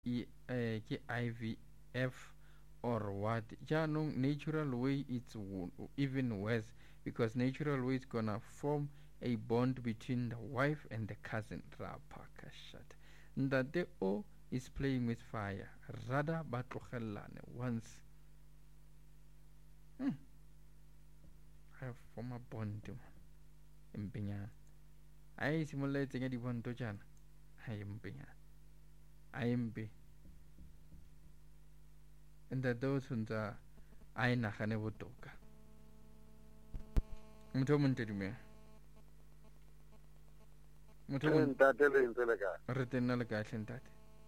ke IVF or what. Jaanong natural way it's even worse because natural way is gonna form a bond between the wife and the cousin. Rapakashat. Ntate o is playing with fire. Rather ba tlogellane once. I have form a bond empeñada. Ahí simulate nga di bonto jana. Ay empeñada. Ay empe. Ntate o tshwantsa a e nagane botoka. Motho o montle dumela. Motho o ntate le ntse le kae re tenne le kahle ntate.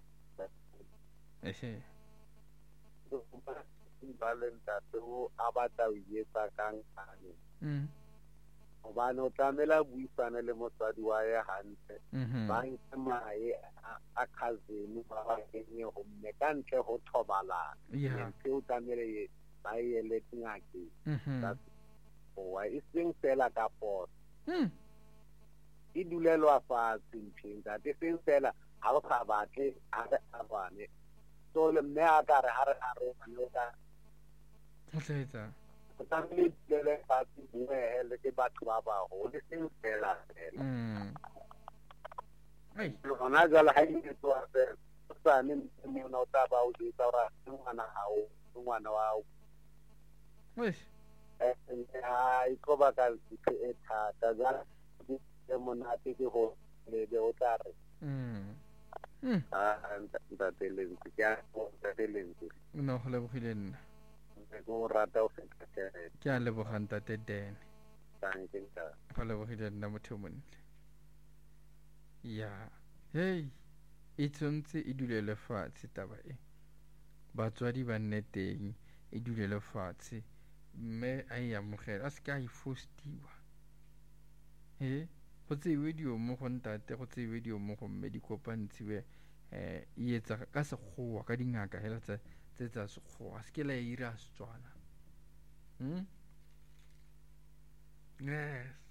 Ehe. ba le ntate o a batla ho etsa kang kane hobane o tlamela buisane le motswadi wa ye hantle ba nke mae a cousin ba ba kenye ho mme ka ntle ho thobalana ntse o tlamele ba ye le ngakeng wa e seng fela ka poso e dulelwa fatshe ntsheng ntate seng fela ha o sa batle a re a bane so le mme a ka re ha re a re o ka o tletsa tlamehile le fatshe bue le ke batho ba baholo seng fela hona jwale ha e tswa fela sane mona o tla ba o jwetsa hore ngwana hao ngwana wa hao e tlo baka e thata jwale ke monate ke ho lebe o tla re ntate Lentswe ke a ntate Lentswe no go lebogile nna go rata ho feta ke a leboga ntate Dan thank you go lebogile nna motho montle ya hey e tshwantse e dulele fatshe taba e batswadi ba nne teng e dulele fatshe mme a e amogela a se ka e fostiwa go tseiwe dio mo go ntate go tseiwe dio mo go mme di kopantshiwe e etsa ka sekgowa ka dingaka hela tse tsa sekgowa se ke la ira Setswana yes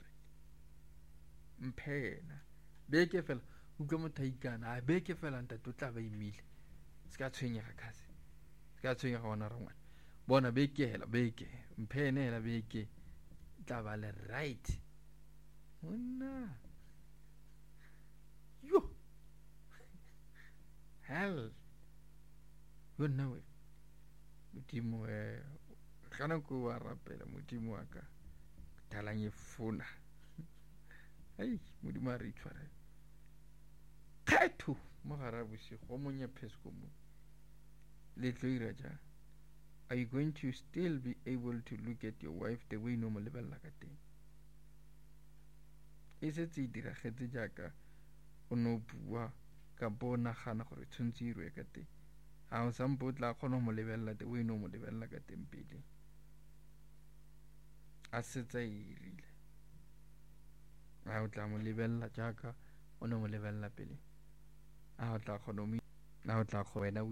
mphena beke fela utlwa motho a ikana a beke fela ntate o tla ba imile se ka tshwenyega kasi se ka tshwenyega gona re ngwana bona beke hela beke mphene hela beke tla ba le right monna yo hell yo nawe modimo kana ko wa rapela modimo wa ka talang e funa hey modimo a re itshware kgetho mo gara bosigo go monya phesko mo le tlo ira ja are you going to still be able to look at your wife the way no mo lebella ka teng e setse e diragetse jaaka o no bua ka bo nagana gore tshwantse irwe ka teng a o sampo o tla kgona mo lebella the way no mo lebella ka teng pele a setsa irile a o tla mo lebella jaaka o no mo lebella pele a o tla kgona mo a o tla go wena